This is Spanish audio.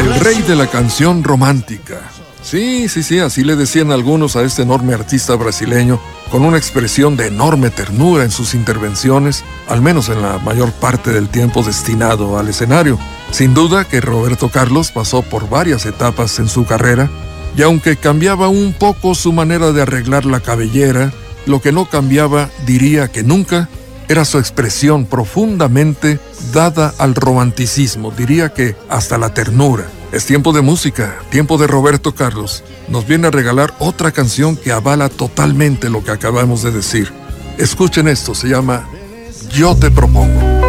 El rey de la canción romántica. Sí, así le decían algunos a este enorme artista brasileño, con una expresión de enorme ternura en sus intervenciones, al menos en la mayor parte del tiempo destinado al escenario. Sin duda que Roberto Carlos pasó por varias etapas en su carrera, y aunque cambiaba un poco su manera de arreglar la cabellera, lo que no cambiaba, diría que nunca, era su expresión profundamente dada al romanticismo, diría que hasta la ternura. Es tiempo de música, tiempo de Roberto Carlos. Nos viene a regalar otra canción que avala totalmente lo que acabamos de decir. Escuchen esto, se llama Yo te propongo.